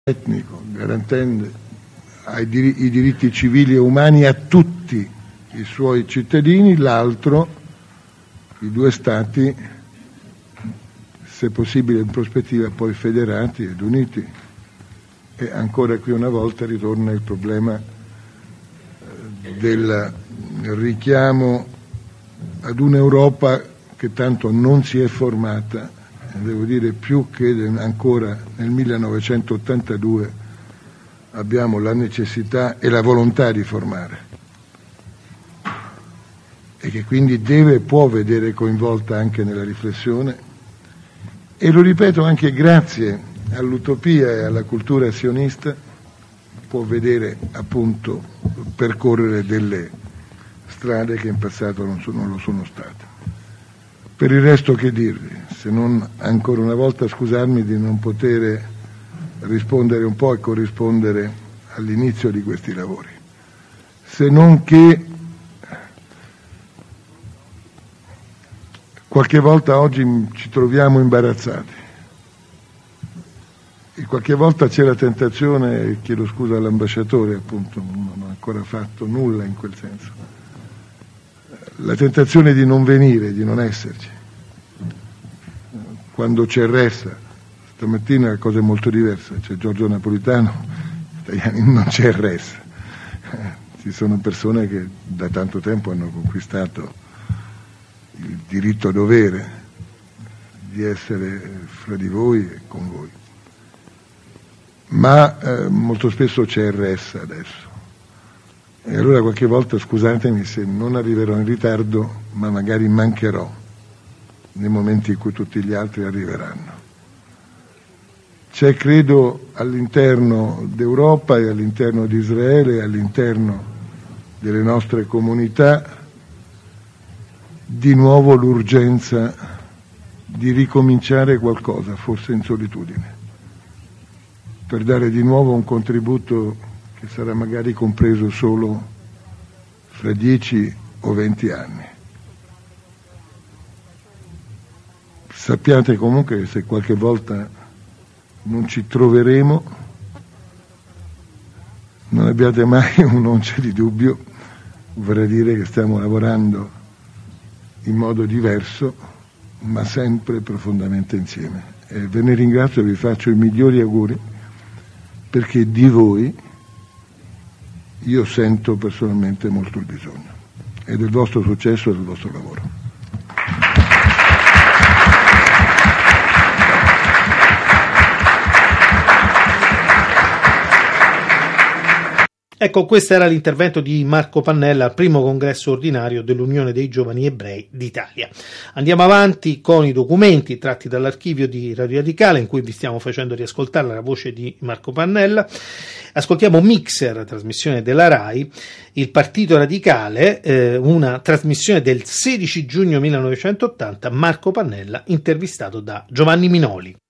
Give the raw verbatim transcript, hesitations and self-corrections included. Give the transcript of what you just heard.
etnico, garantendo ai dir- i diritti civili e umani a tutti i suoi cittadini, l'altro, i due stati, se possibile in prospettiva poi federati ed uniti. E ancora qui una volta ritorna il problema del richiamo ad un'Europa che tanto non si è formata. Devo dire, più che ancora nel millenovecentottantadue abbiamo la necessità e la volontà di formare, e che quindi deve e può vedere coinvolta anche nella riflessione, e lo ripeto anche grazie all'utopia e alla cultura sionista, può vedere appunto percorrere delle strade che in passato non, sono, non lo sono state. Per il resto che dirvi, se non ancora una volta scusarmi di non poter rispondere un po' e corrispondere all'inizio di questi lavori, se non che qualche volta oggi ci troviamo imbarazzati e qualche volta c'è la tentazione, chiedo scusa all'ambasciatore, appunto non ho ancora fatto nulla in quel senso, la tentazione di non venire, di non esserci. Quando c'è resta, stamattina cose molto diverse, c'è Giorgio Napolitano, non c'è resta. Ci sono persone che da tanto tempo hanno conquistato il diritto dovere di essere fra di voi e con voi. Ma eh, molto spesso c'è il resta adesso. E allora qualche volta scusatemi se non arriverò in ritardo, ma magari mancherò nei momenti in cui tutti gli altri arriveranno. C'è, credo, all'interno d'Europa e all'interno di Israele e all'interno delle nostre comunità di nuovo l'urgenza di ricominciare qualcosa, forse in solitudine, per dare di nuovo un contributo che sarà magari compreso solo fra dieci o venti anni. Sappiate comunque che se qualche volta non ci troveremo, non abbiate mai un'oncia di dubbio, vorrei dire che stiamo lavorando in modo diverso, ma sempre profondamente insieme. E ve ne ringrazio e vi faccio i migliori auguri, perché di voi io sento personalmente molto il bisogno, e del vostro successo e del vostro lavoro. Ecco, questo era l'intervento di Marco Pannella al primo congresso ordinario dell'Unione dei Giovani Ebrei d'Italia. Andiamo avanti con i documenti tratti dall'archivio di Radio Radicale, in cui vi stiamo facendo riascoltare la voce di Marco Pannella. Ascoltiamo Mixer, trasmissione della RAI, il Partito Radicale, eh, una trasmissione del sedici giugno millenovecentottanta, Marco Pannella intervistato da Giovanni Minoli.